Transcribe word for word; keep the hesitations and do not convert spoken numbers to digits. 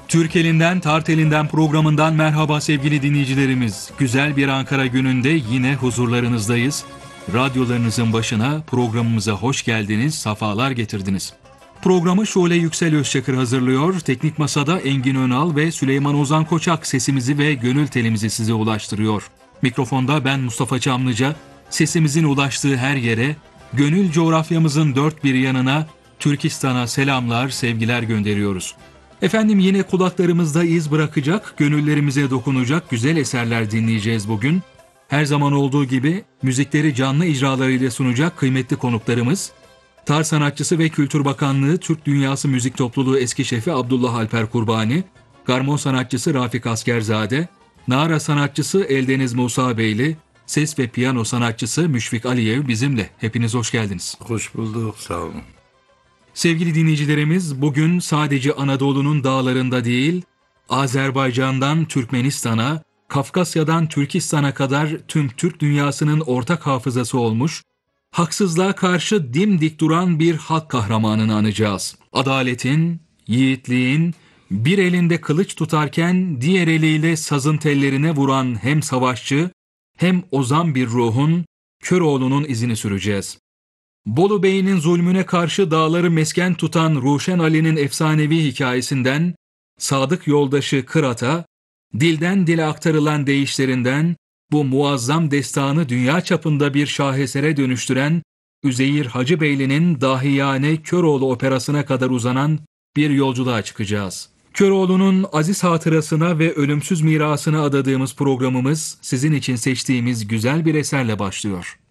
Türk elinden Tart elinden programından merhaba sevgili dinleyicilerimiz. Güzel bir Ankara gününde yine huzurlarınızdayız. Radyolarınızın başına programımıza hoş geldiniz, safalar getirdiniz. Programı Şule Yüksel Özçakır hazırlıyor. Teknik Masa'da Engin Önal ve Süleyman Ozan Koçak sesimizi ve gönül telimizi size ulaştırıyor. Mikrofonda ben Mustafa Çamlıca, sesimizin ulaştığı her yere, gönül coğrafyamızın dört bir yanına, Türkistan'a selamlar, sevgiler gönderiyoruz. Efendim yine kulaklarımızda iz bırakacak, gönüllerimize dokunacak güzel eserler dinleyeceğiz bugün. Her zaman olduğu gibi müzikleri canlı icralarıyla sunacak kıymetli konuklarımız, Tar sanatçısı ve Kültür Bakanlığı Türk Dünyası Müzik Topluluğu eski şefi Abdullah Alper Kurbani, garmon sanatçısı Rafik Askerzade, nara sanatçısı Eldeniz Musa Beyli, ses ve piyano sanatçısı Müşfik Aliyev bizimle. Hepiniz hoş geldiniz. Hoş bulduk, sağ olun. Sevgili dinleyicilerimiz, bugün sadece Anadolu'nun dağlarında değil, Azerbaycan'dan Türkmenistan'a, Kafkasya'dan Türkistan'a kadar tüm Türk dünyasının ortak hafızası olmuş, haksızlığa karşı dimdik duran bir halk kahramanını anacağız. Adaletin, yiğitliğin, bir elinde kılıç tutarken diğer eliyle sazın tellerine vuran hem savaşçı hem ozan bir ruhun, Köroğlu'nun izini süreceğiz. Bolu Bey'inin zulmüne karşı dağları mesken tutan Ruşen Ali'nin efsanevi hikayesinden, sadık yoldaşı Kırat'a, dilden dile aktarılan deyişlerinden, bu muazzam destanı dünya çapında bir şahesere dönüştüren Üzeyir Hacıbeyli'nin dahiyane Köroğlu operasına kadar uzanan bir yolculuğa çıkacağız. Köroğlu'nun aziz hatırasına ve ölümsüz mirasına adadığımız programımız sizin için seçtiğimiz güzel bir eserle başlıyor.